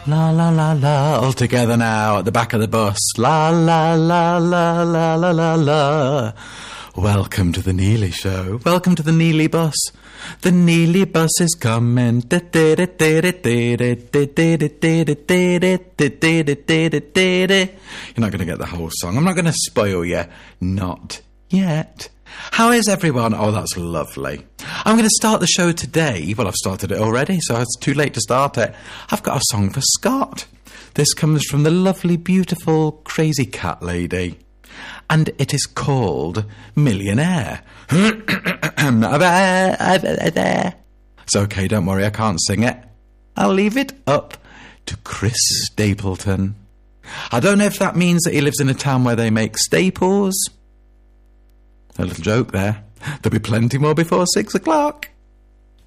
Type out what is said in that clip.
La la la la, all together now at the back of the bus. La la la la la la la la. Welcome to the Neely Show. Welcome to the Neely bus. The Neely bus is coming. You're not going to get the whole song. I'm not going to spoil you. Not yet. How is everyone? Oh, that's lovely. I'm going to start the show today. Well, I've started it already, so it's too late to start it. I've got a song for Scott. This comes from the lovely, beautiful, crazy cat lady. And it is called Millionaire. It's okay, don't worry, I can't sing it. I'll leave it up to Chris Stapleton. I don't know if that means that he lives in a town where they make staples. A little joke there. There'll be plenty more before 6 o'clock.